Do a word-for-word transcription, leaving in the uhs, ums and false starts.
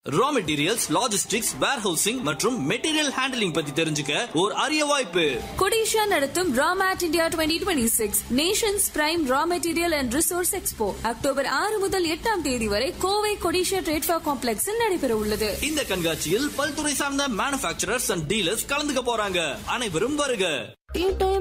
Raw materials, logistics, warehousing மற்றும் material handling பத்தி தெரிஞ்சுக்க ஒரு அரிய வாய்ப்பு. கொடிஷா நடத்தும் ராமேட் India twenty twenty six Nations prime raw material and resource expo October ஆறு முதல் எட்டாம் தேதி வரை கோவை கொடிஷா ட்ரேட் ஃபேர் காம்ப்ளெக்ஸில் நடைபெற உள்ளது. இந்த கண்காட்சியில் பல்துறை சார்ந்த மேனுபேக்சரர்ஸ் அண்ட் டீலர்ஸ் கலந்துக்க போறாங்க. அனைவரும் வருக.